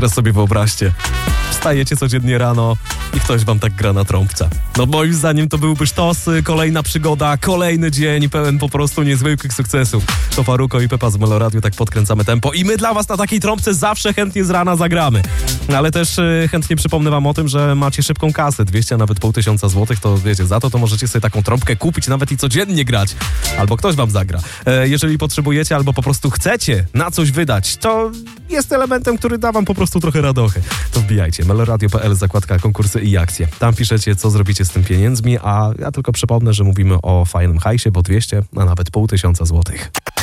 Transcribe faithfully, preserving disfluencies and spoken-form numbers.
Teraz sobie wyobraźcie, wstajecie codziennie rano i ktoś wam tak gra na trąbce. No moim zdaniem to byłby sztos, kolejna przygoda, kolejny dzień pełen po prostu niezwykłych sukcesów. To Faruko i Pepa z Meloradiu, tak podkręcamy tempo i my dla was na takiej trąbce zawsze chętnie z rana zagramy. Ale też y, chętnie przypomnę wam o tym, że macie szybką kasę, dwieście, a nawet pół tysiąca złotych, to wiecie, za to to możecie sobie taką trąbkę kupić nawet i codziennie grać. Albo ktoś wam zagra. E, jeżeli potrzebujecie albo po prostu chcecie na coś wydać, to jest elementem, który da wam po prostu trochę radochy. To wbijajcie meloradio kropka p l, zakładka konkursy i akcje. Tam piszecie, co zrobicie z tym pieniędzmi, a ja tylko przypomnę, że mówimy o fajnym hajsie, bo dwieście, a nawet pół tysiąca złotych.